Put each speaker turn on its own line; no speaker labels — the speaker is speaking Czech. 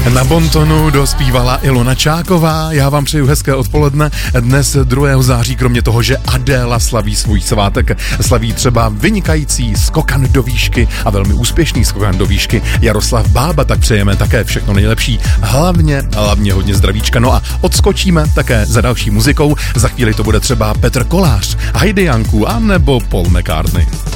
Na bontonu dospívala Ilona Čáková. Já vám přeju hezké odpoledne. Dnes 2. září, kromě toho, že Adéla slaví svůj svátek, slaví třeba vynikající skokan do výšky a velmi úspěšný skokan do výšky Jaroslav Bába, tak přejeme také všechno nejlepší. Hlavně hodně zdravíčka. No a odskočíme také za další muzikou. Za chvíli to bude třeba Petr Kolář, Heidi Janku a nebo Paul McCartney.